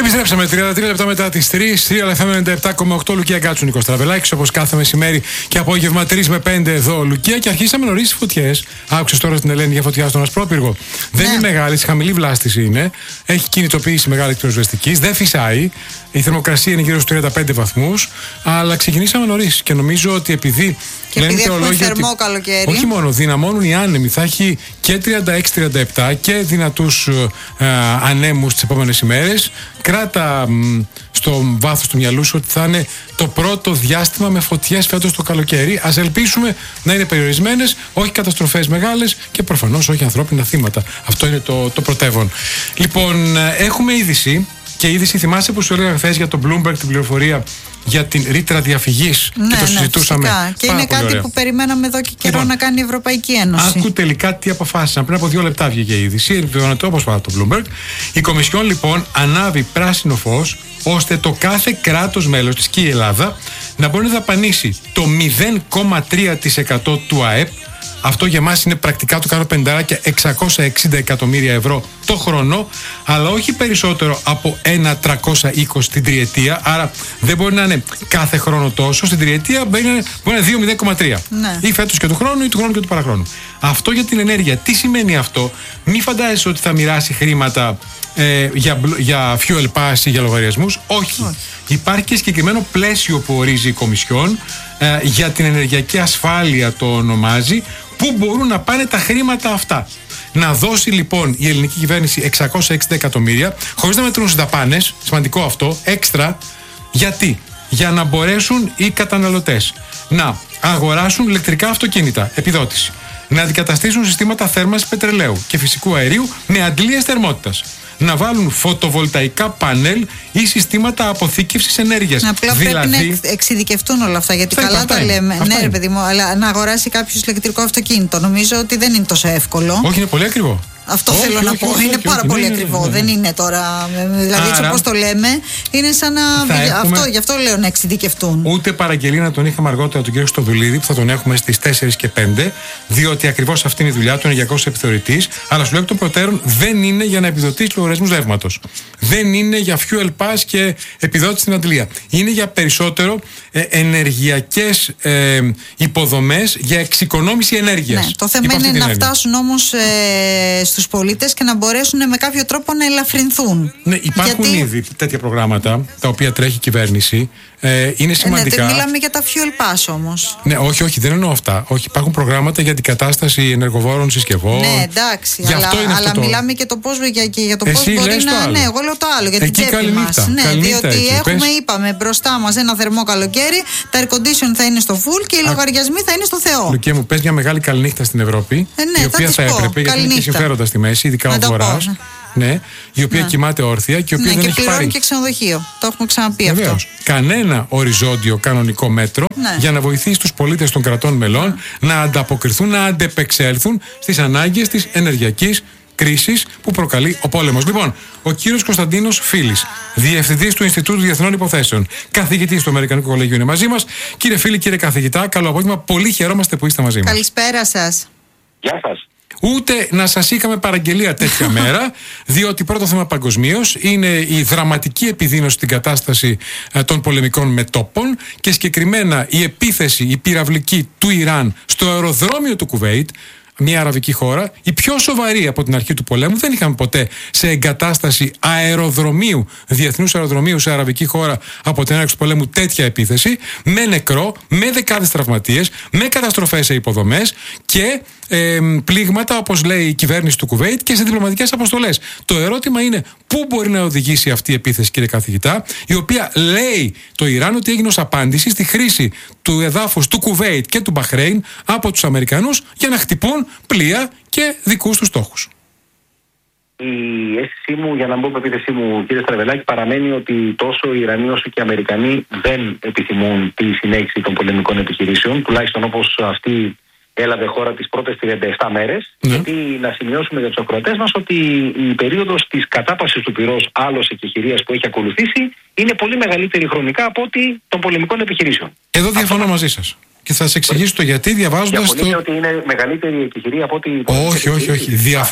Επιστρέψαμε 33 λεπτά μετά τις 3. Real FM 97,8. Λουκία Γκάτσου, Νίκος Τραβελάκης, όπως κάθε μεσημέρι και απόγευμα 3 με 5 εδώ, Λουκία. Και αρχίσαμε νωρίς τις φωτιές. Άκουσες τώρα την Ελένη για φωτιά στον Ασπρόπυργο. Δεν είναι μεγάλη, χαμηλή βλάστηση είναι. Έχει κινητοποίηση μεγάλη πυροσβεστικής. Δεν φυσάει. Η θερμοκρασία είναι γύρω στους 35 βαθμούς. Αλλά ξεκινήσαμε νωρίς και νομίζω ότι επειδή. Και επειδή έχουμε θερμό καλοκαίρι. Όχι μόνο, δυναμώνουν οι άνεμοι. Θα έχει και 36-37 και δυνατούς ανέμους τις επόμενες ημέρες. Κράτα στο βάθος του μυαλού σου ότι θα είναι το πρώτο διάστημα με φωτιές φέτος το καλοκαίρι. Ας ελπίσουμε να είναι περιορισμένες, όχι καταστροφές μεγάλες και προφανώς όχι ανθρώπινα θύματα. Αυτό είναι το πρωτεύον. Λοιπόν, έχουμε είδηση. Και είδηση, θυμάσαι που σου έλεγα χθες για το Bloomberg την πληροφορία για την ρήτρα διαφυγής και το συζητούσαμε. Φυσικά. Και είναι κάτι ωραία που περιμέναμε εδώ και καιρό να κάνει η Ευρωπαϊκή Ένωση. Άκου τελικά τι αποφάσισαν. Πριν από 2 λεπτά βγήκε η είδηση. Επιβεβαιώνεται όπως πάντα το Bloomberg. Η Κομισιόν λοιπόν ανάβει πράσινο φως ώστε το κάθε κράτος μέλος της και η Ελλάδα να μπορεί να δαπανίσει το 0,3% του ΑΕΠ. Αυτό για μας είναι πρακτικά, το κάνω πενταράκια, 660 εκατομμύρια ευρώ το χρόνο, αλλά όχι περισσότερο από 1,320 την τριετία. Άρα δεν μπορεί να είναι κάθε χρόνο τόσο. Στην τριετία μπορεί να είναι 2,03. Ναι. Ή φέτος και του χρόνου ή του χρόνου και του παραχρόνου. Αυτό για την ενέργεια. Τι σημαίνει αυτό? Μη φαντάζεσαι ότι θα μοιράσει χρήματα για fuel pass ή για λογαριασμούς. Όχι. Υπάρχει και συγκεκριμένο πλαίσιο που ορίζει η Κομισιόν για την ενεργειακή ασφάλεια, το ονομάζει. Πού μπορούν να πάνε τα χρήματα αυτά? Να δώσει λοιπόν η ελληνική κυβέρνηση 660 εκατομμύρια, χωρίς να μετρούν στις δαπάνες, σημαντικό αυτό, έξτρα. Γιατί? Για να μπορέσουν οι καταναλωτές να αγοράσουν ηλεκτρικά αυτοκίνητα, επιδότηση, να αντικαταστήσουν συστήματα θέρμανσης πετρελαίου και φυσικού αερίου με αντλίες θερμότητας, να βάλουν φωτοβολταϊκά πάνελ ή συστήματα αποθήκευσης ενέργειας. Απλά δηλαδή, πρέπει να εξειδικευτούν όλα αυτά. Γιατί καλά τα λέμε. Ναι, ρε παιδί μου, αλλά να αγοράσει κάποιος ηλεκτρικό αυτοκίνητο νομίζω ότι δεν είναι τόσο εύκολο. Όχι, είναι πολύ ακριβό. Αυτό θέλω να πω. Είναι πάρα πολύ ακριβό. Δεν είναι τώρα. Δηλαδή, έτσι όπως το λέμε, είναι σαν να. Γι' αυτό λέω να εξειδικευτούν. Ούτε παραγγελία να τον είχαμε αργότερα τον κύριο Στοδουλίδη, που θα τον έχουμε στις 4 και 5, διότι ακριβώς αυτή είναι η δουλειά του, ενεργειακός επιθεωρητής. Αλλά σου λέω εκ των προτέρων δεν είναι για να επιδοτήσει λογαριασμούς ρεύματος. Δεν είναι για fuel pass και επιδότηση στην αντλία. Είναι για περισσότερο ενεργειακές υποδομές για εξοικονόμηση ενέργειας. Ναι, το θέμα είναι να φτάσουν όμως στους πολίτες και να μπορέσουν με κάποιο τρόπο να ελαφρυνθούν. Ναι, υπάρχουν ήδη τέτοια προγράμματα τα οποία τρέχει η κυβέρνηση. Είναι σημαντικά. Ναι, μιλάμε για τα fuel pass όμως. Ναι, όχι, δεν εννοώ αυτά. Όχι, υπάρχουν προγράμματα για την κατάσταση ενεργοβόρων συσκευών. Ναι, εντάξει. Αλλά μιλάμε και για το πώς μπορεί να. Ναι, εγώ λέω το άλλο. Για την τσέπη μας. Ναι, διότι έχουμε, είπαμε, μπροστά μας ένα θερμό καλοκαίρι, τα air condition θα είναι στο full και οι λογαριασμοί θα είναι στο Θεό. Λουκία μου, πες μια μεγάλη καληνύχτα στην Ευρώπη. Ναι, η οποία θα έπρεπε, γιατί είναι και συμφέροντα στη μέση, ειδικά ο Βορράς. Ναι, η οποία κοιμάται όρθια και η οποία δεν έχει πάρει. Πληρώνει και ξενοδοχείο. Το έχουμε ξαναπεί αυτό. Κανένα οριζόντιο κανονικό μέτρο για να βοηθήσει τους πολίτες των κρατών μελών να ανταποκριθούν, να αντεπεξέλθουν στις ανάγκες της ενεργειακής κρίσης που προκαλεί ο πόλεμος. Λοιπόν, ο κύριος Κωνσταντίνος Φίλης, διευθυντής του Ινστιτούτου Διεθνών Υποθέσεων, καθηγητής του Αμερικανικού Κολεγίου, είναι μαζί μας. Κύριε Φίλη, κύριε καθηγητά, καλό απόγευμα. Πολύ χαιρόμαστε που είστε μαζί μας. Καλησπέρα σας. Γεια σας. Ούτε να σας είχαμε παραγγελία τέτοια μέρα, διότι πρώτο θέμα παγκοσμίως είναι η δραματική επιδείνωση στην κατάσταση των πολεμικών μετώπων και συγκεκριμένα η επίθεση, η πυραυλική του Ιράν στο αεροδρόμιο του Κουβέιτ, μια αραβική χώρα, η πιο σοβαρή από την αρχή του πολέμου. Δεν είχαμε ποτέ σε εγκατάσταση αεροδρομίου, διεθνούς αεροδρομίου σε αραβική χώρα από την έναρξη του πολέμου τέτοια επίθεση, με νεκρό, με δεκάδες τραυματίες, με καταστροφές σε υποδομές και πλήγματα, όπως λέει η κυβέρνηση του Κουβέιτ, και σε διπλωματικές αποστολές. Το ερώτημα είναι πού μπορεί να οδηγήσει αυτή η επίθεση, κύριε καθηγητά, η οποία λέει το Ιράν ότι έγινε ως απάντηση στη χρήση του εδάφους του Κουβέιτ και του Μπαχρέιν από τους Αμερικανούς για να χτυπούν πλοία και δικούς τους στόχους. Η αίσθησή μου, για να μην πω επίθεσή μου, κύριε Στραβελάκη, παραμένει ότι τόσο οι Ιρανοί όσο και οι Αμερικανοί δεν επιθυμούν τη συνέχιση των πολεμικών επιχειρήσεων, τουλάχιστον όπως αυτή έλαβε χώρα τις πρώτες 37 μέρες. Γιατί να σημειώσουμε για τους ακροατές μας ότι η περίοδος της κατάπασης του πυρός, άλωση και χειρίας που έχει ακολουθήσει είναι πολύ μεγαλύτερη χρονικά από ότι των πολεμικών επιχειρήσεων. Εδώ διαφωνώ μαζί σας. Και θα σας εξηγήσω το γιατί διαβάζοντας το. Ότι είναι μεγαλύτερη εκεχηρία από ό,τι. Όχι.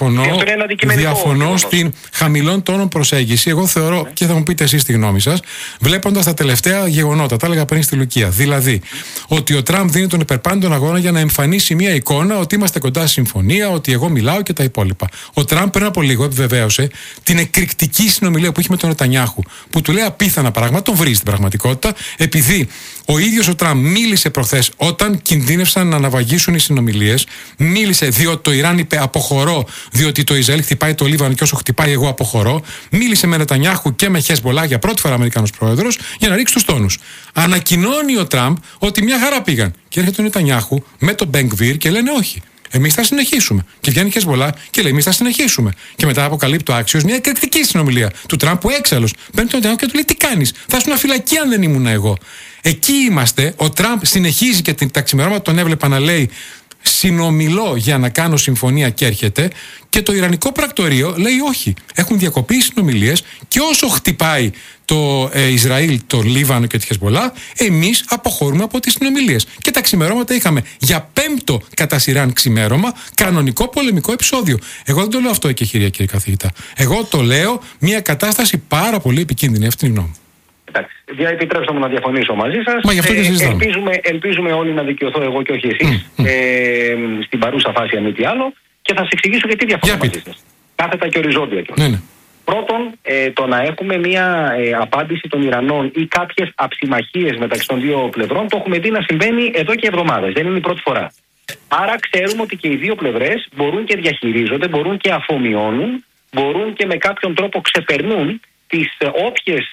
Διαφωνώ στην χαμηλών τόνων προσέγγιση. Εγώ θεωρώ, και θα μου πείτε εσείς τη γνώμη σας, βλέποντας τα τελευταία γεγονότα, τα έλεγα πριν στη Λουκία. Δηλαδή, ότι ο Τραμπ δίνει τον υπερπάντων αγώνα για να εμφανίσει μια εικόνα ότι είμαστε κοντά στη συμφωνία, ότι εγώ μιλάω και τα υπόλοιπα. Ο Τραμπ πριν από λίγο επιβεβαίωσε την εκρηκτική συνομιλία που είχε με τον Νετανιάχου, που του λέει απίθανα πράγματα, τον βρίζει στην πραγματικότητα, επειδή ο ίδιος ο Τραμπ μίλησε προχθές όταν κινδύνευσαν να αναβαγίσουν οι συνομιλίες. Μίλησε διότι το Ιράν είπε αποχωρώ, διότι το Ισραήλ χτυπάει το Λίβανο και όσο χτυπάει εγώ αποχωρώ. Μίλησε με Νετανιάχου και με Χεσμπολά για πρώτη φορά Αμερικανός πρόεδρος για να ρίξει τους τόνους. Ανακοινώνει ο Τραμπ ότι μια χαρά πήγαν. Και έρχεται ο Νετανιάχου με τον Μπενγκβίρ και λένε όχι. Εμείς θα συνεχίσουμε. Και βγαίνει η Χεσμπολά και λέει: εμείς θα συνεχίσουμε. Και μετά αποκαλύπτει το Axios μια εκρηκτική συνομιλία του Τραμπ που έξαλλος παίρνει τον Νετανιάχου και του λέει: τι κάνεις, θα ήσουν φυλακή αν δεν ήμουν εγώ. Εκεί είμαστε. Ο Τραμπ συνεχίζει και τα ξημερώματα τον έβλεπα να λέει: συνομιλώ για να κάνω συμφωνία και έρχεται. Και το Ιρανικό πρακτορείο λέει: όχι. Έχουν διακοπεί οι συνομιλίες και όσο χτυπάει το Ισραήλ, το Λίβανο και τη Χεσμπολά, εμείς αποχωρούμε από τις συνομιλίες. Και τα ξημερώματα είχαμε για 5ο κατά σειράν ξημέρωμα κανονικό πολεμικό επεισόδιο. Εγώ δεν το λέω αυτό εκεχηρία, κύριε καθηγητά. Εγώ το λέω μια κατάσταση πάρα πολύ επικίνδυνη. Αυτή είναι η γνώμη. Εντάξει. Επιτρέψτε μου να διαφωνήσω μαζί σας. Μα γι' αυτό και συζητάμε. Ελπίζουμε όλοι να δικαιωθώ εγώ και όχι εσείς στην παρούσα φάση, αν μη τι άλλο, και θα σας εξηγήσω γιατί διαφωνώ μαζί σας. Κάθετα και οριζόντια κιόλας. Ναι. Πρώτον, το να έχουμε μια απάντηση των Ιρανών ή κάποιες αψημαχίες μεταξύ των δύο πλευρών, το έχουμε δει να συμβαίνει εδώ και εβδομάδες. Δεν είναι η πρώτη φορά. Άρα ξέρουμε ότι και οι δύο πλευρές μπορούν και διαχειρίζονται, μπορούν και αφομοιώνουν, μπορούν και με κάποιον τρόπο ξεπερνούν τις όποιες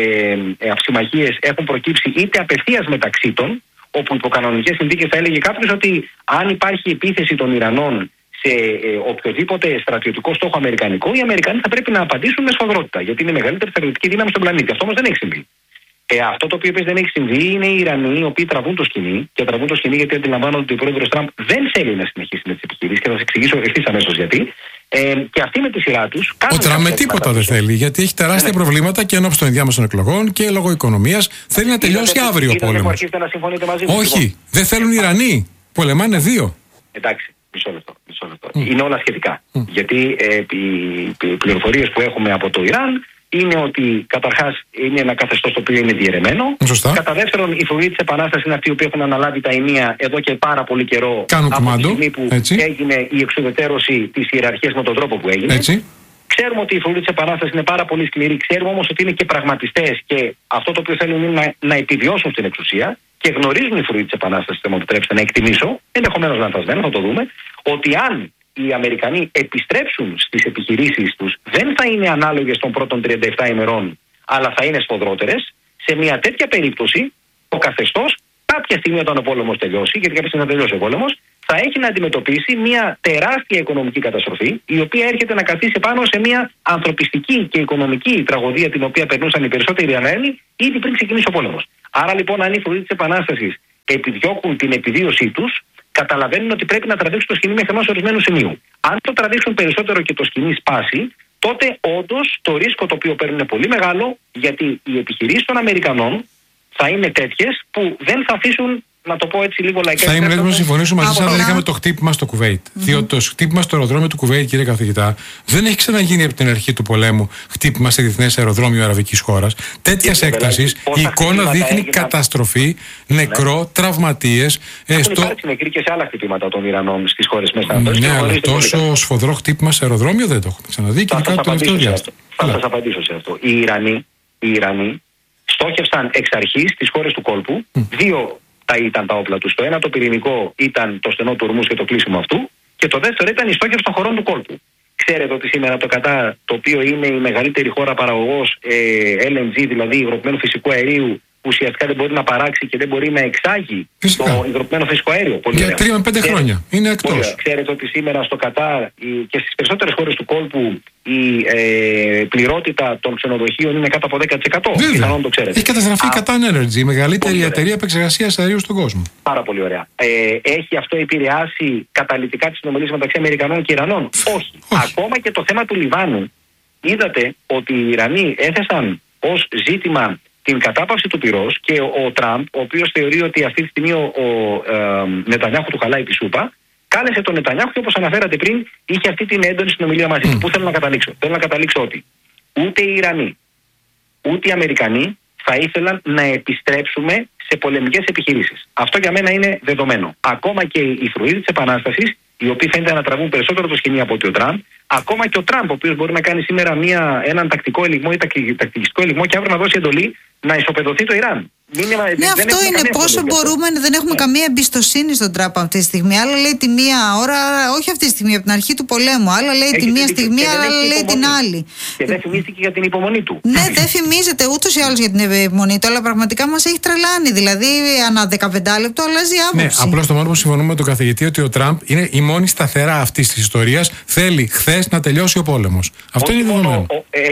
αψημαχίες έχουν προκύψει είτε απευθείας μεταξύ των, όπου υπό κανονικές συνθήκες θα έλεγε κάποιος ότι αν υπάρχει επίθεση των Ιρανών σε οποιοδήποτε στρατιωτικό στόχο αμερικανικό, οι Αμερικανοί θα πρέπει να απαντήσουν με σφοδρότητα, γιατί είναι η μεγαλύτερη στρατιωτική δύναμη στον πλανήτη. Αυτό όμως δεν έχει συμβεί. Αυτό το οποίο επίσης δεν έχει συμβεί είναι οι Ιρανοί, οι οποίοι τραβούν το σκηνή, και τραβούν το σκηνή γιατί αντιλαμβάνονται ότι ο πρόεδρος Τραμπ δεν θέλει να συνεχίσει με τις επιχειρήσεις, και θα σας εξηγήσω ευθύς αμέσως γιατί. Και αυτοί με τη σειρά τους. Ο Τραμπ με τίποτα δεν θέλει, γιατί έχει τεράστια προβλήματα και ενώπιον των ενδιάμεσων εκλογών και λόγω οικονομίας. Θέλει να τελειώσει αύριο ο πόλεμος. Όχι, δεν θέλουν οι Ιρανοί. Πολεμάνε δύο. Εντάξει, μισό λεπτό. Είναι όλα σχετικά. Γιατί οι πληροφορίες που έχουμε από το Ιράν είναι ότι καταρχάς είναι ένα καθεστώς το οποίο είναι διαιρεμένο. Σωστά. Κατά δεύτερον, οι φρουροί της Επανάστασης είναι αυτοί που έχουν αναλάβει τα ενία εδώ και πάρα πολύ καιρό. Κάνουν από κομμάτι. Τη στιγμή που έγινε η εξουδετερώση της ιεραρχίας με τον τρόπο που έγινε. Έτσι. Ξέρουμε ότι οι φρουροί της Επανάστασης είναι πάρα πολύ σκληροί. Ξέρουμε όμως ότι είναι και πραγματιστές και αυτό το οποίο θέλουν είναι να επιβιώσουν στην εξουσία. Και γνωρίζουν οι φρουροί της Επανάστασης, θα μου επιτρέψετε να εκτιμήσω, ενδεχομένως λανθασμένα, θα το δούμε, ότι αν οι Αμερικανοί επιστρέψουν στις επιχειρήσεις τους, δεν θα είναι ανάλογες των πρώτων 37 ημερών, αλλά θα είναι σφοδρότερες. Σε μια τέτοια περίπτωση, το καθεστώς, κάποια στιγμή όταν ο πόλεμος τελειώσει, γιατί κάποια στιγμή θα τελειώσει ο πόλεμος, θα έχει να αντιμετωπίσει μια τεράστια οικονομική καταστροφή, η οποία έρχεται να καθίσει πάνω σε μια ανθρωπιστική και οικονομική τραγωδία, την οποία περνούσαν οι περισσότεροι Ιραναίοι ήδη πριν ξεκινήσει ο πόλεμος. Άρα λοιπόν, αν οι φρουροί της Επανάστασης επιδιώκουν την επιβίωσή τους, καταλαβαίνουν ότι πρέπει να τραβήξουν το σκηνή μέχρι ενός ορισμένου σημείου. Αν το τραβήξουν περισσότερο και το σκηνή σπάσει, τότε όντως το ρίσκο το οποίο παίρνουν είναι πολύ μεγάλο, γιατί οι επιχειρήσεις των Αμερικανών θα είναι τέτοιες που δεν θα αφήσουν, να το πω έτσι λίγο λαϊκά. Θα ήμουν έτοιμος να συμφωνήσω μαζί σας αν δεν είχαμε το χτύπημα στο Κουβέιτ. Διότι το χτύπημα στο αεροδρόμιο του Κουβέιτ, κύριε καθηγητά, δεν έχει ξαναγίνει από την αρχή του πολέμου χτύπημα σε διεθνές αεροδρόμιο αραβικής χώρας. Τέτοιας έκτασης, η εικόνα δείχνει καταστροφή, νεκρό, τραυματίες. Έχουν υπάρξει νεκροί και σε άλλα χτυπήματα των Ιρανών στις χώρες Μέσα Ανατολής. Ναι, αλλά τόσο σφοδρό χτύπημα σε αεροδρόμιο δεν το έχουμε ξαναδεί και ειδικά το τελευταίο διάστημα. Θα σας απαντήσω σε αυτό. Οι Ιρανοί στόχευσαν εξ αρχής τις χώρες του κόλπου. Δύο ήταν τα όπλα τους. Το ένα, το πυρηνικό, ήταν το στενό του Ορμούς και το κλείσιμο αυτού. Και το δεύτερο ήταν η στόχευση των χωρών του κόλπου. Ξέρετε ότι σήμερα το Κατάρ, το οποίο είναι η μεγαλύτερη χώρα παραγωγός LNG, δηλαδή υγροποιημένου φυσικού αερίου, ουσιαστικά δεν μπορεί να παράξει και δεν μπορεί να εξάγει το υγροποιημένο φυσικό αέριο. Για 3 με 5 χρόνια. Είναι εκτός. Ξέρετε ότι σήμερα στο Κατάρ και στις περισσότερες χώρες του κόλπου η πληρότητα των ξενοδοχείων είναι κάτω από 10%. Πιθανόν το ξέρετε. Έχει καταστραφεί η Qatar Energy, η μεγαλύτερη εταιρεία επεξεργασίας αερίου στον κόσμο. Πάρα πολύ ωραία. Έχει αυτό επηρεάσει καταλυτικά τις συνομιλίες μεταξύ Αμερικανών και Ιρανών? Όχι. Ακόμα και το θέμα του Λιβάνου. Είδατε ότι οι Ιρανοί έθεσαν ως ζήτημα την κατάπαυση του πυρός, και ο Τραμπ, ο οποίος θεωρεί ότι αυτή τη στιγμή ο Νετανιάχου του χαλάει τη σούπα, κάλεσε τον Νετανιάχου και, όπως αναφέρατε πριν, είχε αυτή την έντονη συνομιλία μαζί του. Πού θέλω να καταλήξω? Θέλω να καταλήξω ότι ούτε οι Ιρανοί ούτε οι Αμερικανοί θα ήθελαν να επιστρέψουμε σε πολεμικές επιχειρήσεις. Αυτό για μένα είναι δεδομένο. Ακόμα και οι φρουροί της Επανάστασης, οι οποίοι φαίνεται να τραβούν περισσότερο το σκηνή από ότι ο Τραμπ, ακόμα και ο Τραμπ, ο οποίος μπορεί να κάνει σήμερα έναν τακτικό ελιγμό ή τακτικιστικό ελιγμό και αύριο να δώσει εντολή να ισοπεδωθεί το Ιράν. Ναι, αυτό είναι. Πόσο μπορούμε, δεν έχουμε καμία εμπιστοσύνη στον Τραμπ αυτή τη στιγμή. Άλλα λέει τη μία ώρα, όχι αυτή τη στιγμή, από την αρχή του πολέμου. Άλλα λέει τη μία στιγμή, άλλα λέει την άλλη. Και δεν θυμίστηκε για την υπομονή του. Ναι, δεν θυμίζεται ούτως ή άλλως για την υπομονή του, αλλά πραγματικά μας έχει τρελάνει. Δηλαδή, ανά 15 λεπτό αλλάζει άποψη. Ναι, απλώς το μόνο που συμφωνούμε με τον καθηγητή ότι ο Τραμπ είναι η μόνη σταθερά αυτή τη ιστορία. Θέλει χθες να τελειώσει ο πόλεμος. Αυτό είναι δεδομένο.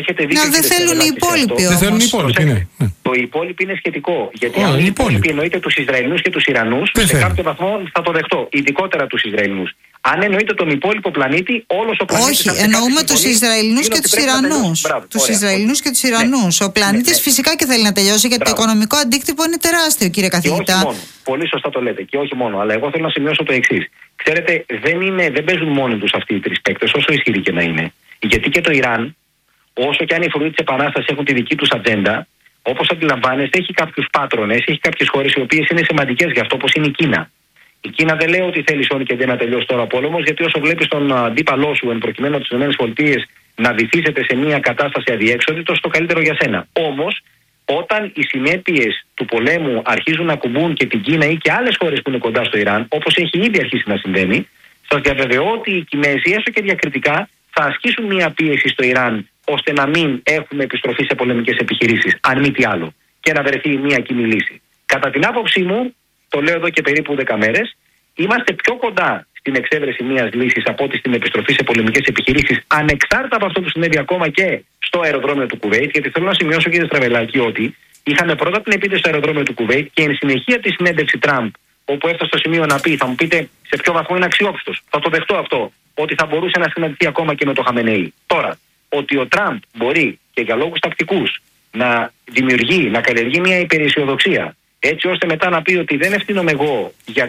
Δεν θέλουν οι υπόλοιποι. Δεν θέλουν οι υπόλοιποι, ναι. Το υπόλοιποι είναι σχετικό. Γιατί αν οι υπόλοιποι εννοείται τους Ισραηλινούς και τους Ιρανούς, σε κάποιο βαθμό θα το δεχτώ. Ειδικότερα τους Ισραηλινούς. Αν εννοείται τον υπόλοιπο πλανήτη, όλος ο πλανήτης. Όχι, εννοούμε τους Ισραηλινούς και τους Ιρανούς. Τους Ισραηλινούς και τους Ιρανούς. Ο πλανήτης φυσικά και θέλει να τελειώσει, γιατί το οικονομικό αντίκτυπο είναι τεράστιο, κύριε καθηγητά. Και όχι μόνο. Πολύ σωστά το λέτε. Και όχι μόνο. Αλλά εγώ θέλω να σημειώσω το εξής. Ξέρετε, δεν παίζουν μόνοι τους αυτοί οι τρεις παίκτες, όσο ισχυροί και να είναι. Γιατί και το Ιράν, όσο και αν οι φρουροί της Επανάστασης έχουν τη δική τους ατζέντα, όπως αντιλαμβάνεστε, έχει κάποιους πάτρονες, έχει κάποιες χώρες οι οποίες είναι σημαντικές γι' αυτό, όπως είναι η Κίνα. Η Κίνα δεν λέει ότι θέλει σώνει και δεν να τελειώσει τώρα ο πόλεμος, γιατί όσο βλέπεις τον αντίπαλό σου, εν προκειμένου τις ΗΠΑ, να βυθίζεται σε μια κατάσταση αδιέξοδη, τόσο το καλύτερο για σένα. Όμως, όταν οι συνέπειες του πολέμου αρχίζουν να κουμπούν και την Κίνα ή και άλλες χώρες που είναι κοντά στο Ιράν, όπως έχει ήδη αρχίσει να συμβαίνει, σας διαβεβαιώ ότι οι Κινέζοι, έστω και διακριτικά, θα ασκήσουν μια πίεση στο Ιράν, ώστε να μην έχουμε επιστροφή σε πολεμικές επιχειρήσεις, αν μη τι άλλο, και να βρεθεί μια κοινή λύση. Κατά την άποψή μου, το λέω εδώ και περίπου 10 μέρες, είμαστε πιο κοντά στην εξέβρεση μιας λύσης από ότι στην επιστροφή σε πολεμικές επιχειρήσεις, ανεξάρτητα από αυτό που συνέβη ακόμα και στο αεροδρόμιο του Κουβέιτ, γιατί θέλω να σημειώσω, κύριε Στραβελάκη, ότι είχαμε πρώτα την επίθεση στο αεροδρόμιο του Κουβέιτ και εν συνεχεία τη συνέντευξη Τραμπ, όπου έφτασε στο σημείο να πει, θα μου πείτε σε ποιο βαθμό είναι αξιόπιστος. Θα το δεχτώ αυτό, ότι θα μπορούσε να συναντηθεί ακόμα και με το Χαμενεή. Τώρα, ότι ο Τραμπ μπορεί και για λόγους τακτικούς να δημιουργεί, να καλλιεργεί μια υπεραισιοδοξία, έτσι ώστε μετά να πει ότι δεν ευθύνομαι εγώ για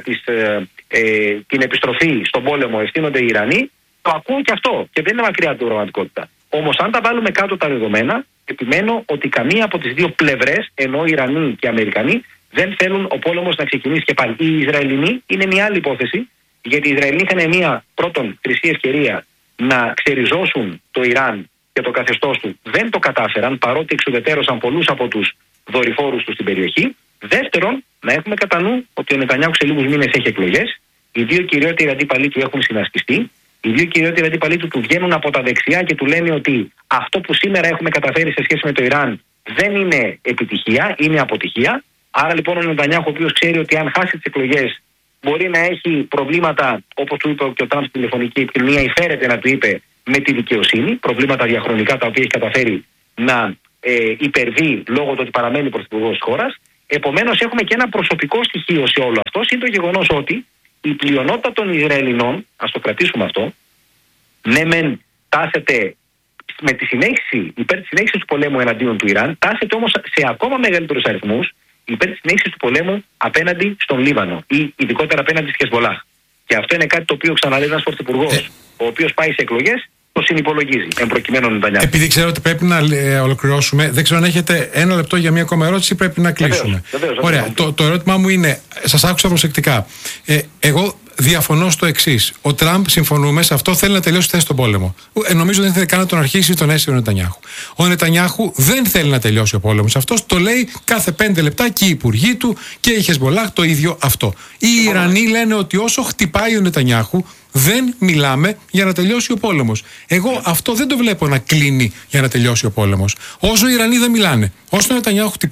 την επιστροφή στον πόλεμο, ευθύνονται οι Ιρανοί, το ακούω και αυτό και δεν είναι μακριά από την πραγματικότητα. Όμως, αν τα βάλουμε κάτω τα δεδομένα, επιμένω ότι καμία από τις δύο πλευρές, ενώ οι Ιρανοί και οι Αμερικανοί, δεν θέλουν ο πόλεμος να ξεκινήσει και πάλι. Οι Ισραηλινοί είναι μια άλλη υπόθεση, γιατί οι Ισραηλινοί είχαν μια πρώτον χρυσή ευκαιρία να ξεριζώσουν το Ιράν και το καθεστώς του. Δεν το κατάφεραν, παρότι εξουδετερώσαν πολλούς από τους δορυφόρους του στην περιοχή. Δεύτερον, να έχουμε κατά νου ότι ο Νετανιάχου σε λίγους μήνες έχει εκλογές. Οι δύο κυριότεροι αντίπαλοι του έχουν συνασπιστεί. Οι δύο κυριότεροι αντίπαλοι του βγαίνουν από τα δεξιά και του λένε ότι αυτό που σήμερα έχουμε καταφέρει σε σχέση με το Ιράν δεν είναι επιτυχία, είναι αποτυχία. Άρα λοιπόν ο Νετανιάχου, ο οποίος ξέρει ότι αν χάσει τις εκλογές μπορεί να έχει προβλήματα, όπως του είπε και ο Τραμπ στη τηλεφωνική επικοινωνία, ή φέρεται να του είπε, με τη δικαιοσύνη, προβλήματα διαχρονικά τα οποία έχει καταφέρει να υπερβεί λόγω του ότι παραμένει πρωθυπουργός της χώρας. Επομένως, έχουμε και ένα προσωπικό στοιχείο σε όλο αυτό, είναι το γεγονός ότι η πλειονότητα των Ισραηλινών, ας το κρατήσουμε αυτό, ναι, μεν τάσεται με τη συνέχιση, υπέρ της συνέχισης του πολέμου εναντίον του Ιράν, τάσεται όμως σε ακόμα μεγαλύτερους αριθμούς υπέρ της συνέχισης του πολέμου απέναντι στον Λίβανο ή ειδικότερα απέναντι στη Χεσμολάχ. Και αυτό είναι κάτι το οποίο ξαναλέει ένας πρωθυπουργός, ο οποίος πάει σε εκλογές, το συνυπολογίζει, εν προκειμένου Νετανιάχου. Επειδή ξέρω ότι πρέπει να ολοκληρώσουμε, δεν ξέρω αν έχετε ένα λεπτό για μία ακόμα ερώτηση, πρέπει να κλείσουμε. Βεβαίως. Ωραία. Το ερώτημά μου είναι, σας άκουσα προσεκτικά. Εγώ διαφωνώ στο εξής. Ο Τραμπ, συμφωνούμε σε αυτό, θέλει να τελειώσει θέση στον πόλεμο. Νομίζω δεν θέλει καν να τον αρχίσει τον έστειλε ο Νετανιάχου. Ο Νετανιάχου δεν θέλει να τελειώσει ο πόλεμος. Αυτό το λέει κάθε 5 λεπτά και οι υπουργοί του και η Χεσμολάχ το ίδιο αυτό. Οι Ιρανοί λένε ότι όσο χτυπάει ο Νετανιάχου, δεν μιλάμε για να τελειώσει ο πόλεμος. Εγώ αυτό δεν το βλέπω να κλείνει για να τελειώσει ο πόλεμος. Όσο οι Ιρανοί δεν μιλάνε, όσο ο Νετανιάχου χτυπάει,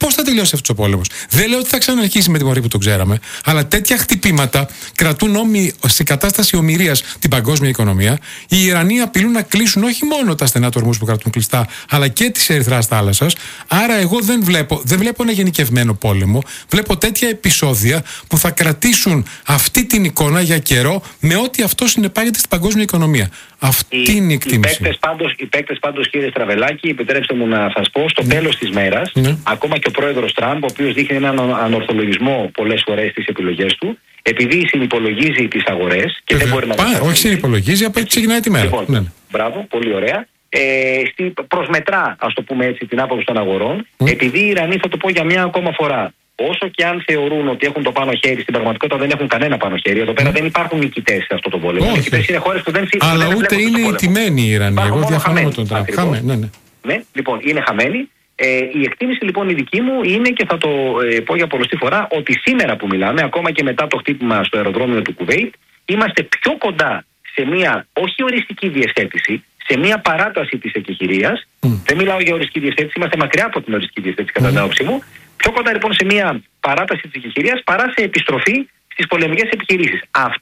Πώς θα τελειώσει αυτός ο πόλεμος? Δεν λέω ότι θα ξαναρχίσει με τη μορφή που τον ξέραμε, αλλά τέτοια χτυπήματα κρατούν σε κατάσταση ομηρίας την παγκόσμια οικονομία. Οι Ιρανοί απειλούν να κλείσουν όχι μόνο τα στενά του Ορμούζ που κρατούν κλειστά, αλλά και της Ερυθράς θάλασσας. Άρα, εγώ δεν βλέπω ένα γενικευμένο πόλεμο. Βλέπω τέτοια επεισόδια που θα κρατήσουν αυτή την εικόνα για καιρό, με ό,τι αυτό συνεπάγεται στην παγκόσμια οικονομία. Αυτή είναι η εκτίμηση. Οι παίκτες πάντως, κύριε Στραβελάκη, επιτρέψτε μου να σας πω, στο τέλος της μέρας, ακόμα και ο πρόεδρος Τραμπ, ο οποίος δείχνει έναν ανορθολογισμό πολλές φορές στις επιλογές του, επειδή συνυπολογίζει τις αγορές και δεν μπορεί να όχι συνυπολογίζει, από εκεί ξεκινάει τη μέρα. Λοιπόν, μπράβο, πολύ ωραία. Προσμετρά, ας το πούμε έτσι, την άποψη των αγορών, επειδή οι Ιρανοί, θα το πω για μια ακόμα φορά, όσο και αν θεωρούν ότι έχουν το πάνω χέρι, στην πραγματικότητα δεν έχουν κανένα πάνω χέρι. Εδώ πέρα δεν υπάρχουν νικητές σε αυτό το πόλεμο. Οι νικητές είναι χώρες που δεν αλλά δεν ούτε είναι οι τιμένοι οι Ιρανοί. Εγώ διαφωνώ με τον Τραμπ. Ναι, λοιπόν, είναι χαμένοι. Η εκτίμηση λοιπόν η δική μου είναι, και θα το πω για πολλωστή φορά, ότι σήμερα που μιλάμε, ακόμα και μετά το χτύπημα στο αεροδρόμιο του Κουβέιτ, είμαστε πιο κοντά σε μια όχι οριστική διευθέτηση, σε μια παράταση της εκεχηρίας. Δεν μιλάω για οριστική διευθέτηση, είμαστε μακριά από την οριστική διευθέτηση κατά την άποψή μου. Πιο κοντά λοιπόν σε μια παράταση της εκεχηρίας παρά σε επιστροφή στις πολεμικές επιχειρήσεις.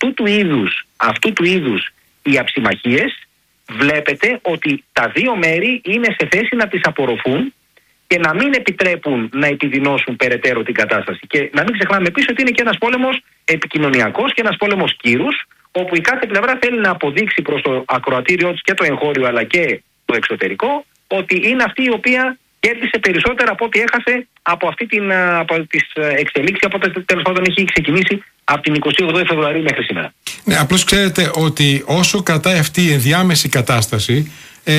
Αυτού του είδους οι αψημαχίες, βλέπετε ότι τα δύο μέρη είναι σε θέση να τις απορροφούν και να μην επιτρέπουν να επιδεινώσουν περαιτέρω την κατάσταση. Και να μην ξεχνάμε επίσης ότι είναι και ένας πόλεμος επικοινωνιακός και ένας πόλεμος κύρους, όπου η κάθε πλευρά θέλει να αποδείξει προς το ακροατήριό της και το εγχώριο αλλά και το εξωτερικό ότι είναι αυτή η οποία κέρδισε περισσότερα από ό,τι έχασε από τις εξελίξεις, από ό,τι τέλος πάντων έχει ξεκινήσει από την 28 Φεβρουαρίου μέχρι σήμερα. Ναι, απλώς ξέρετε ότι όσο κρατάει αυτή η ενδιάμεση κατάσταση,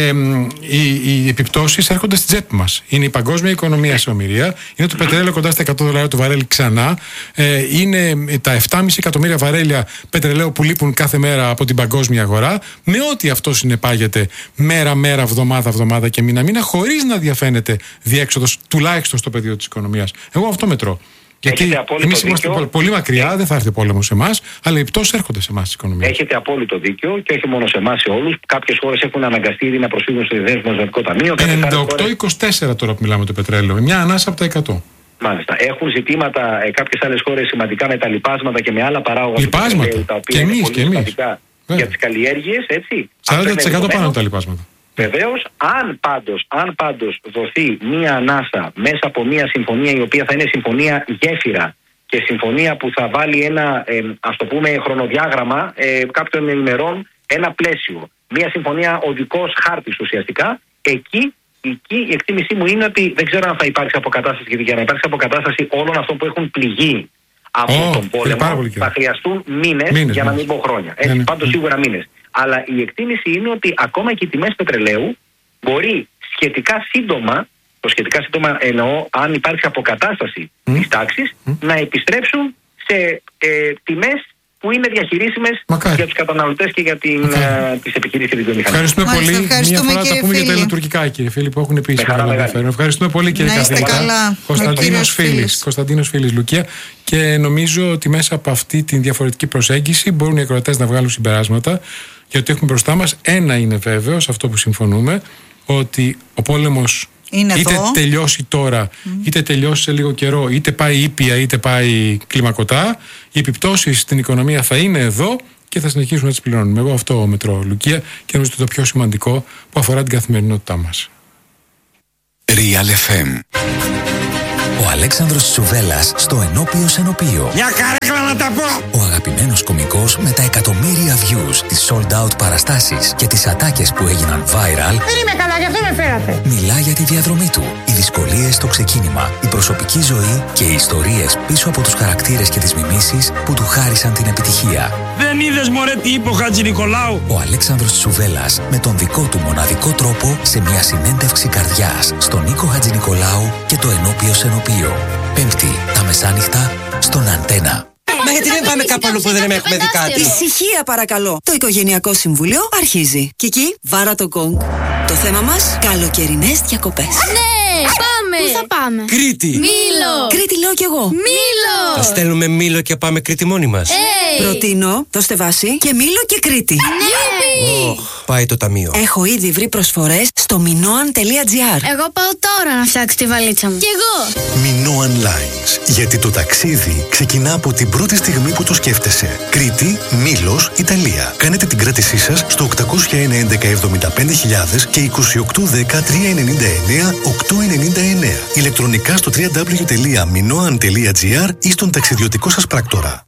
οι επιπτώσεις έρχονται στην τσέπη μας. Είναι η παγκόσμια οικονομία σε ομηρία, είναι το πετρέλαιο κοντά στα $100 το βαρέλι ξανά, είναι τα 7,5 εκατομμύρια βαρέλια πετρελαίου που λείπουν κάθε μέρα από την παγκόσμια αγορά, με ό,τι αυτό συνεπάγεται μέρα-μέρα, εβδομάδα-εβδομάδα και μήνα-μήνα, χωρίς να διαφαίνεται διέξοδος, τουλάχιστον στο πεδίο της οικονομίας. Εγώ αυτό μετρώ. Γιατί εμείς είμαστε πολύ μακριά, δεν θα έρθει πόλεμο σε εμάς, αλλά οι πτώσεις έρχονται σε εμάς της οικονομίας. Έχετε απόλυτο δίκιο και όχι μόνο σε εμάς, σε όλους. Κάποιες χώρες έχουν αναγκαστεί ήδη να προσφύγουν στο Διεθνές Νομισματικό Ταμείο. 98-24 τώρα που μιλάμε το πετρέλαιο, με μια ανάσα από τα 100. Μάλιστα. Έχουν ζητήματα κάποιες άλλες χώρες σημαντικά με τα λιπάσματα και με άλλα παράγωγα του τα οποία είναι πολύ σημαντικά για τις καλλιέργειες, έτσι. 40% πάνω από τα λιπάσματα. Βεβαίως, αν πάντως δοθεί μία ανάσα μέσα από μία συμφωνία η οποία θα είναι συμφωνία γέφυρα και συμφωνία που θα βάλει ένα, ας το πούμε, χρονοδιάγραμμα κάποιων ημερών, ένα πλαίσιο, μία συμφωνία οδικός χάρτης ουσιαστικά, εκεί η εκτίμησή μου είναι ότι δεν ξέρω αν θα υπάρξει αποκατάσταση, γιατί για να υπάρξει αποκατάσταση όλων αυτών που έχουν πληγεί από τον πόλεμο θα χρειαστούν μήνες, για να μην πω χρόνια. Πάντως σίγουρα μήνες. Αλλά η εκτίμηση είναι ότι ακόμα και οι τιμές πετρελαίου μπορεί σχετικά σύντομα, το σχετικά σύντομα εννοώ αν υπάρξει αποκατάσταση της τάξης, να επιστρέψουν σε τιμές που είναι διαχειρίσιμες για τους καταναλωτές και για τις επιχειρήσεις και την βιομηχανία. Ευχαριστούμε πολύ. Μια φορά θα πούμε για τα λειτουργικά, κύριε Φίλη, που έχουν επίσης μεγάλο ενδιαφέρον. Ευχαριστούμε πολύ, κύριε καθηγητά. Κωνσταντίνος Φίλης, Λουκία. Και νομίζω ότι μέσα από αυτή τη διαφορετική προσέγγιση μπορούν οι ακροατές να βγάλουν συμπεράσματα, γιατί έχουμε μπροστά μας ένα είναι βέβαιο, σε αυτό που συμφωνούμε, ότι ο πόλεμος είτε τελειώσει τώρα, είτε τελειώσει σε λίγο καιρό, είτε πάει ήπια, είτε πάει κλιμακωτά, οι επιπτώσεις στην οικονομία θα είναι εδώ και θα συνεχίσουμε να τις πληρώνουμε. Εγώ αυτό μετρώ, Λουκία, και νομίζω ότι το πιο σημαντικό που αφορά την καθημερινότητά μας. Real FM. Ο Αλέξανδρος Τσουβέλλας στο Ενώπιος Ενωπείο. Μια καρέκλα να τα πω! Ο αγαπημένος κωμικός με τα εκατομμύρια views, τις sold out παραστάσεις και τις ατάκες που έγιναν viral. Δεν είμαι καλά, γι' αυτό με φέρατε. Μιλά για τη διαδρομή του, οι δυσκολίες στο ξεκίνημα, η προσωπική ζωή και οι ιστορίες πίσω από τους χαρακτήρες και τις μιμήσεις που του χάρισαν την επιτυχία. Δεν είδες μωρέ τι είπε ο Χατζηνικολάου? Ο Αλέξανδρος Τσουβέλλας με τον δικό του μοναδικό τρόπο σε μια συνέντευξη καρδιάς στον Νίκο Χατζηνικολάου και το Ενώπιος Ενωπείο. Πέμπτη τα μεσάνυχτα στον Αντένα. Μα γιατί δεν πάμε κάπου αλλού που δεν έχουμε δει κάτι? Ησυχία παρακαλώ. Το Οικογενειακό Συμβούλιο αρχίζει. Κική, βάρα το γκονγκ. Το θέμα μας, καλοκαιρινές διακοπές. Ναι, πάμε! Πού θα πάμε? Κρήτη! Μήλο! Κρήτη λέω κι εγώ. Μήλο! Θα στέλνουμε Μήλο και πάμε Κρήτη μόνοι μας. Προτείνω, δώστε βάση, και Μήλο και Κρήτη. Ναι! Πάει το ταμείο. Έχω ήδη βρει προσφορές στο minoan.gr. Εγώ πάω τώρα να φτιάξω τη βαλίτσα μου. Κι εγώ. Minoan Lines. Γιατί το ταξίδι ξεκινά από την πρώτη στιγμή που το σκέφτεσαι. Κρήτη, Μήλος, Ιταλία. Κάνετε την κράτησή σας στο 801 11 75.000 και 2810 399 899. Ηλεκτρονικά στο www.minoan.gr ή στον ταξιδιωτικό σας πράκτορα.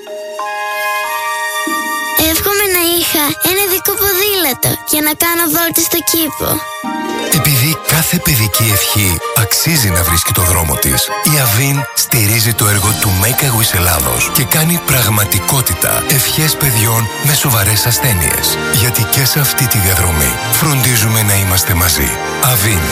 Εύχομαι να είχα ένα δικό ποδήλατο για να κάνω βόλτες στο κήπο. Επειδή κάθε παιδική ευχή αξίζει να βρίσκει το δρόμο της, η Avin στηρίζει το έργο του Make a Wish Ελλάδος και κάνει πραγματικότητα ευχές παιδιών με σοβαρές ασθένειες. Γιατί και σε αυτή τη διαδρομή φροντίζουμε να είμαστε μαζί. Avin.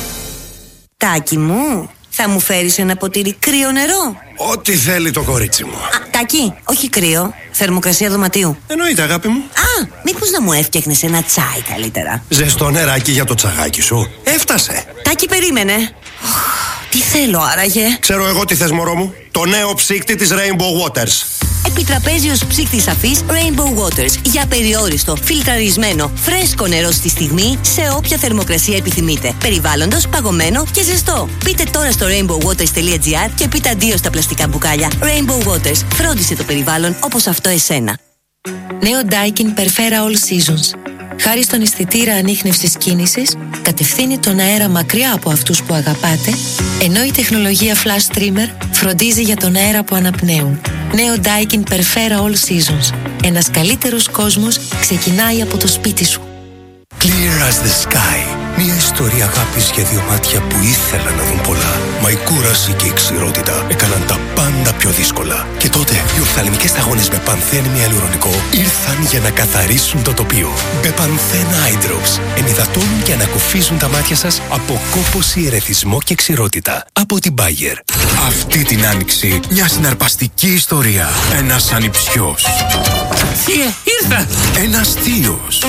Τάκη μου, θα μου φέρεις ένα ποτήρι κρύο νερό? Ό,τι θέλει το κορίτσι μου. Τάκη, όχι κρύο, θερμοκρασία δωματίου. Εννοείται, αγάπη μου. Μήπως να μου έφτιαχνες ένα τσάι καλύτερα? Ζεστό νεράκι για το τσαγάκι σου. Έφτασε. Τάκη, περίμενε. Τι θέλω άραγε? Ξέρω εγώ τι θες, μωρό μου. Το νέο ψύκτη της Rainbow Waters. Επιτραπέζιος ψύκτης αφής Rainbow Waters. Για περιόριστο, φιλτραρισμένο, φρέσκο νερό στη στιγμή, σε όποια θερμοκρασία επιθυμείτε. Περιβάλλοντος, παγωμένο και ζεστό. Μπείτε τώρα στο rainbowwaters.gr και πείτε αντίο στα πλαστικά μπουκάλια. Rainbow Waters. Φρόντισε το περιβάλλον όπως αυτό εσένα. Νέο Daikin Perfera All Seasons. Χάρη στον αισθητήρα ανίχνευσης κίνησης, κατευθύνει τον αέρα μακριά από αυτούς που αγαπάτε, ενώ η τεχνολογία Flash Streamer φροντίζει για τον αέρα που αναπνέουν. Νέο Daikin Perfera All Seasons. Ένας καλύτερος κόσμος ξεκινάει από το σπίτι σου. Clear as the sky. Μια ιστορία αγάπης για δύο μάτια που ήθελαν να δουν πολλά. Μα η κούραση και η ξηρότητα έκαναν τα πάντα πιο δύσκολα. Και τότε οι οφθαλμικές σταγόνες με πανθένη ιαλουρονικό ήρθαν για να καθαρίσουν το τοπίο. Μπεπανθέν Eye Drops ενυδατώνουν και ανακουφίζουν τα μάτια σας από κόπωση, ερεθισμό και ξηρότητα. Από την Bayer. Αυτή την άνοιξη μια συναρπαστική ιστορία. Ένας ανιψιός. Ήρθα! Ένας θείος.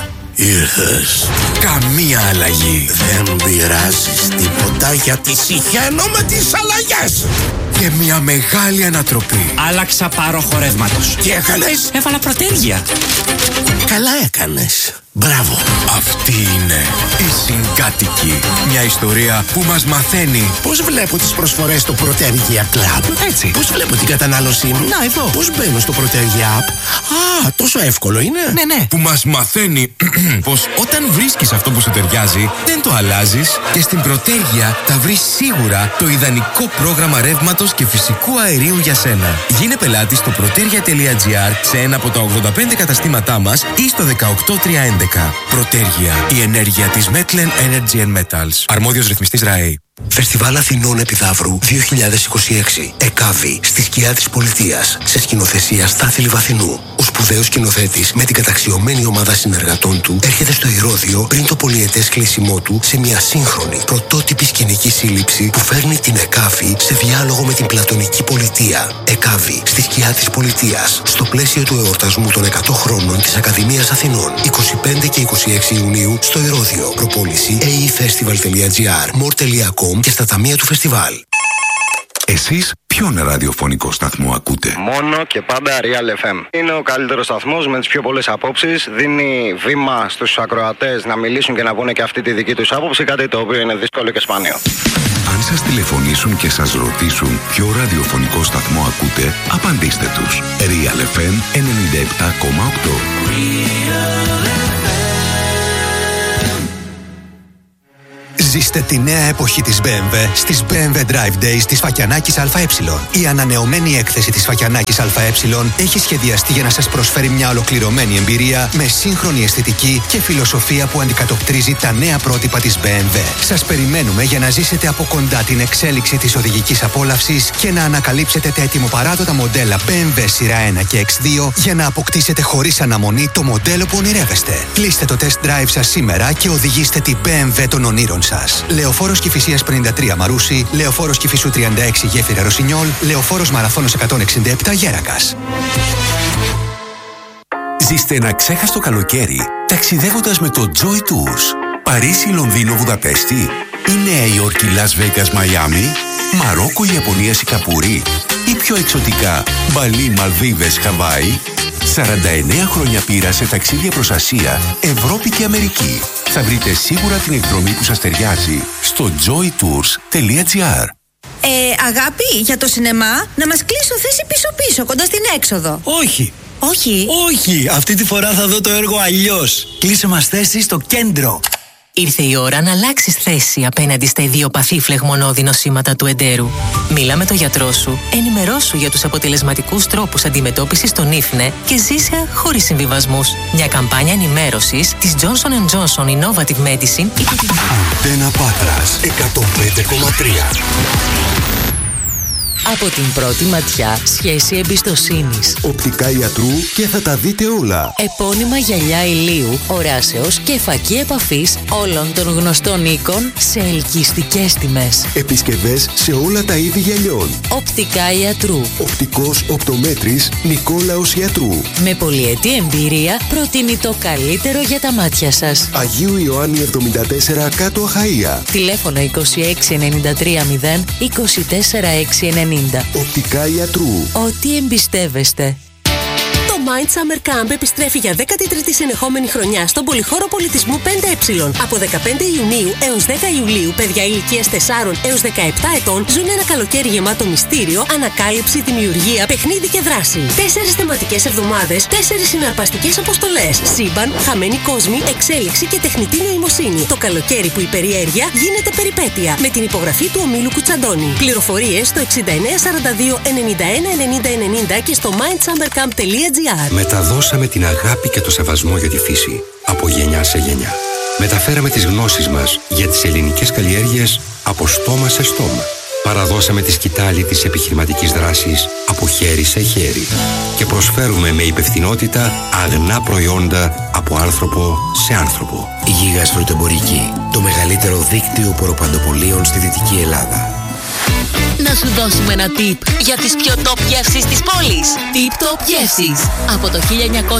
Ήρθες. Καμία αλλαγή. Δεν πειράζεις τίποτα γιατί συχαίνω με τις αλλαγές. Και μια μεγάλη ανατροπή. Άλλαξα πάρο χορεύματος. Τι έκανες? Έβαλα προτέρια. Καλά έκανες. Μπράβο. Αυτή είναι η Συγκάτοικη. Μια ιστορία που μας μαθαίνει πώς βλέπω τις προσφορές στο Protergia Club. Έτσι. Πώς βλέπω την κατανάλωσή μου. Να, εδώ. Πώς μπαίνω στο Protergia App. Τόσο εύκολο είναι. Ναι. Που μας μαθαίνει πως όταν βρίσκεις αυτό που σου ταιριάζει, δεν το αλλάζεις και στην Protergia θα βρεις σίγουρα το ιδανικό πρόγραμμα ρεύματος και φυσικού αερίου για σένα. Γίνε πελάτης στο protergia.gr σε ένα από τα 85 καταστήματά μας ή στο 18311. Protergia, η ενέργεια της Metlen Energy and Metals. Αρμόδιος ρυθμιστής ΡΑΕ. Φεστιβάλ Αθηνών Επιδαύρου 2026. ΕΚΑΒΗ στη σκιά της πολιτείας. Σε σκηνοθεσία Στάθη Λιβαθινού. Ο σπουδαίος σκηνοθέτης με την καταξιωμένη ομάδα συνεργατών του έρχεται στο Ηρώδειο πριν το πολυετές κλείσιμό του σε μια σύγχρονη πρωτότυπη σκηνική σύλληψη που φέρνει την ΕΚΑΒΗ σε διάλογο με την πλατωνική πολιτεία. ΕΚΑΒΗ στη σκιά της πολιτείας. Στο πλαίσιο του εορτασμού των 100 χρόνων της Ακαδημίας Αθηνών. 25 και 26 Ιουνίου στο Ηρώδειο. Προπόληση aefestival.gr, more.com και στα ταμεία του φεστιβάλ. Εσείς ποιον ραδιοφωνικό σταθμό ακούτε? Μόνο και πάντα Real FM. Είναι ο καλύτερος σταθμός με τις πιο πολλές απόψεις. Δίνει βήμα στους ακροατές να μιλήσουν και να πούνε και αυτή τη δική τους άποψη. Κάτι το οποίο είναι δύσκολο και σπάνιο. Αν σας τηλεφωνήσουν και σας ρωτήσουν ποιο ραδιοφωνικό σταθμό ακούτε, απαντήστε τους. Real FM 97,8. Ζήστε τη νέα εποχή της BMW στις BMW Drive Days της Φακιανάκης ΑΕ. Η ανανεωμένη έκθεση της Φακιανάκης ΑΕ έχει σχεδιαστεί για να σας προσφέρει μια ολοκληρωμένη εμπειρία με σύγχρονη αισθητική και φιλοσοφία που αντικατοπτρίζει τα νέα πρότυπα της BMW. Σας περιμένουμε για να ζήσετε από κοντά την εξέλιξη της οδηγικής απόλαυσης και να ανακαλύψετε τα ετοιμοπαράδοτα μοντέλα BMW σειρά 1 και X2 για να αποκτήσετε χωρίς αναμονή το μοντέλο που ονειρεύεστε. Κλείστε το test drive σας σήμερα και οδηγήστε την BMW των ονείρων σας. Λεωφόρος Κηφισίας 53 Μαρούσι, Λεωφόρος Κηφισού 36 Γέφυρα Ρωσινιόλ, Λεωφόρος Μαραθώνος 167 Γέρακας. Ζήστε ένα ξέχαστο καλοκαίρι ταξιδεύοντας με το Joy Tours. Παρίσι, Λονδίνο, Βουδαπέστη ή Νέα Υόρκη, Λας Βέγκας, Μαϊάμι, Μαρόκο, Ιαπωνία, Σιγκαπούρη ή πιο εξωτικά Μπαλί, Μαλδίβες, Χαβάη. 49 χρόνια πείρα σε ταξίδια προς Ασία, Ευρώπη και Αμερική. Θα βρείτε σίγουρα την εκδρομή που σας ταιριάζει στο joytours.gr. Αγάπη, για το σινεμά, να μας κλείσω θέση πίσω-πίσω, κοντά στην έξοδο. Όχι. Όχι. Όχι, αυτή τη φορά θα δω το έργο αλλιώς. Κλείσε μας θέση στο κέντρο. Ήρθε η ώρα να αλλάξεις θέση απέναντι στα ιδιοπαθή φλεγμονώδη νοσήματα του εντέρου. Μίλα με τον γιατρό σου, ενημερώσου για τους αποτελεσματικούς τρόπους αντιμετώπισης των ύφνε και ζήσε χωρίς συμβιβασμούς. Μια καμπάνια ενημέρωσης της Johnson & Johnson Innovative Medicine. Αντένα Πάτρας 105,3. Από την πρώτη ματιά, σχέση εμπιστοσύνης. Οπτικά ιατρού και θα τα δείτε όλα. Επώνυμα γυαλιά ηλίου, οράσεως και φακή επαφής όλων των γνωστών οίκων σε ελκυστικές τιμές. Επισκευές σε όλα τα είδη γυαλιών. Οπτικά ιατρού. Οπτικός οπτομέτρης Νικόλαος Ιατρού. Με πολυετή εμπειρία προτείνει το καλύτερο για τα μάτια σας. Αγίου Ιωάννη 74 κάτω Αχαΐα. Τηλέφωνο 26930 24690. Οπτικά ιατρού. Ό,τι εμπιστεύεστε. Το Mind Summer Camp επιστρέφει για 13η συνεχόμενη χρονιά στον πολυχώρο πολιτισμού 5Ε. Από 15 Ιουνίου έως 10 Ιουλίου, παιδιά ηλικίας 4 έως 17 ετών ζουν ένα καλοκαίρι γεμάτο μυστήριο, ανακάλυψη, δημιουργία, παιχνίδι και δράση. 4 θεματικές εβδομάδες, 4 συναρπαστικές αποστολές. Σύμπαν, χαμένοι κόσμοι, εξέλιξη και τεχνητή νοημοσύνη. Το καλοκαίρι που η περιέργεια γίνεται περιπέτεια. Με την υπογραφή του ομίλου Κουτσαντώνη. Πληροφορίες στο 6942 91 90 90 και στο mindsummercamp.gr. Μεταδώσαμε την αγάπη και το σεβασμό για τη φύση από γενιά σε γενιά. Μεταφέραμε τις γνώσεις μας για τις ελληνικές καλλιέργειες από στόμα σε στόμα. Παραδώσαμε τη σκητάλη της επιχειρηματικής δράσης από χέρι σε χέρι. Και προσφέρουμε με υπευθυνότητα αγνά προϊόντα από άνθρωπο σε άνθρωπο. Γίγας Φρουτεμπορική, το μεγαλύτερο δίκτυο ποροπαντοπολίων στη Δυτική Ελλάδα. Να σου δώσουμε ένα tip για τις πιο top γεύσεις της πόλης. Tip Top Γεύσεις. Από το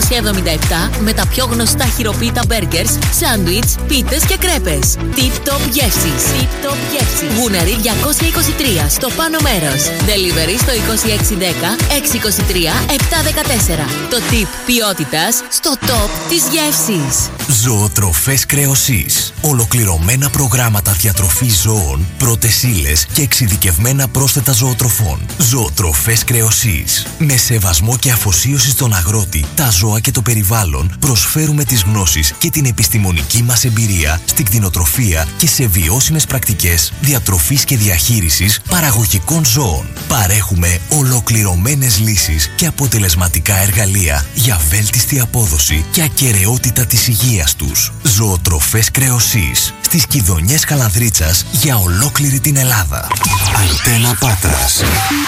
1977 με τα πιο γνωστά χειροποίητα μπέργκερς, σάντουιτς, πίτες και κρέπες. Tip Top Γεύσεις. Tip Top Γεύσεις. Γούναρη 223 στο πάνω μέρος. Delivery στο 2610 623 714. Το tip ποιότητας στο top της γεύσης. Ζωοτροφές Κρεοσής. Ολοκληρωμένα προγράμματα διατροφής ζώων, πρώτες ύλες και εξειδικευμένα πρόσθετα ζωοτροφών. Ζωοτροφές Κρεοσής. Με σεβασμό και αφοσίωση στον αγρότη, τα ζώα και το περιβάλλον, προσφέρουμε τις γνώσεις και την επιστημονική μας εμπειρία στην κτηνοτροφία και σε βιώσιμες πρακτικές διατροφής και διαχείρισης παραγωγικών ζώων. Παρέχουμε ολοκληρωμένες λύσεις και αποτελεσματικά εργαλεία για βέλτιστη απόδοση και ακεραιότητα της υγείας τους. Ζωοτροφές Κρεοσής. Στις Κιδωνιές Καλανδρίτσας για ολόκληρη την Ελλάδα. Αντένα Πάτρας.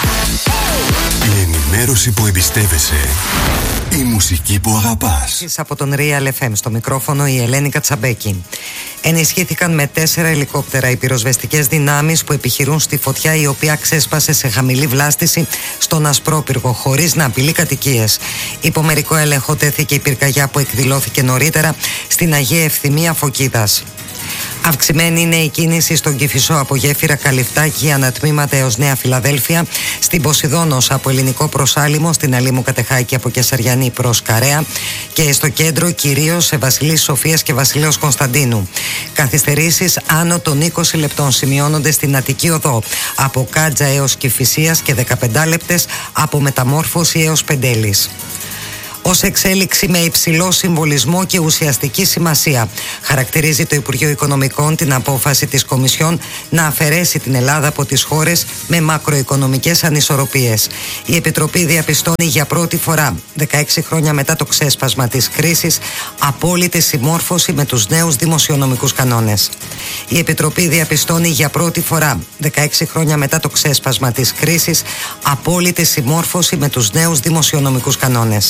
Η ενημέρωση που εμπιστεύεσαι. Η μουσική που αγαπάς. Από τον Real FM στο μικρόφωνο η Ελένη Κατσαμπέκη. Ενισχύθηκαν με 4 ελικόπτερα οι πυροσβεστικές δυνάμεις που επιχειρούν στη φωτιά η οποία ξέσπασε σε χαμηλή βλάστηση στον Ασπρόπυργο χωρίς να απειλεί κατοικίες. Υπό μερικό έλεγχο τέθηκε η πυρκαγιά που εκδηλώθηκε νωρίτερα στην Αγία Ευθυμία Φωκίδας. Αυξημένη είναι η κίνηση στον Κηφισό από Γέφυρα Καλυφτάκη ανατμήματα έως Νέα Φιλαδέλφια, στην Ποσειδώνος από Ελληνικό προς Άλυμο, στην Αλήμου Κατεχάκη από Κεσαριανή προς Καρέα και στο κέντρο κυρίως σε Βασιλής Σοφίας και Βασιλέως Κωνσταντίνου. Καθυστερήσεις άνω των 20 λεπτών σημειώνονται στην Αττική Οδό από Κάτζα έως Κηφισίας και 15 λεπτές από Μεταμόρφωση έως Πεντέλης. Ως εξέλιξη με υψηλό συμβολισμό και ουσιαστική σημασία, χαρακτηρίζει το Υπουργείο Οικονομικών την απόφαση της Κομισιόν να αφαιρέσει την Ελλάδα από τις χώρες με μακροοικονομικές ανισορροπίες. Η Επιτροπή διαπιστώνει για πρώτη φορά, 16 χρόνια μετά το ξέσπασμα της κρίσης, απόλυτη συμμόρφωση με τους νέους δημοσιονομικούς κανόνες. Η Επιτροπή διαπιστώνει για πρώτη φορά, 16 χρόνια μετά το ξέσπασμα της κρίσης, απόλυτη συμμόρφωση με τους νέους δημοσιονομικούς κανόνες.